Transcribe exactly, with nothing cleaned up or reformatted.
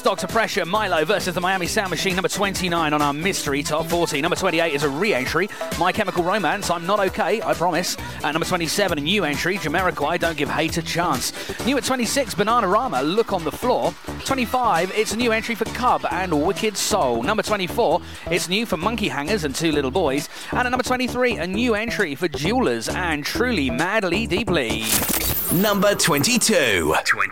Doctor Pressure, Milo versus the Miami Sound Machine, number twenty-nine on our mystery top forty. Number twenty-eight is a re-entry, My Chemical Romance, I'm Not Okay, I Promise. And number twenty-seven, a new entry, Jamiroquai, Don't Give Hate a Chance. New at twenty-six, Bananarama, Look on the Floor. twenty-five, it's a new entry for Cub and Wicked Soul. Number twenty-four, it's new for Monkey Hangers and Two Little Boys. And at number twenty-three, a new entry for Jewelers and Truly Madly Deeply. Number twenty-two. twenty-two.